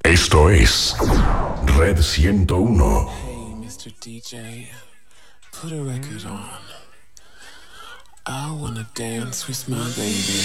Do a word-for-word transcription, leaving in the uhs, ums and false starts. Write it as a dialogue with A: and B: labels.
A: Esto es Red ciento uno.
B: Hey, mister D J, put a record on. I wanna dance with my baby.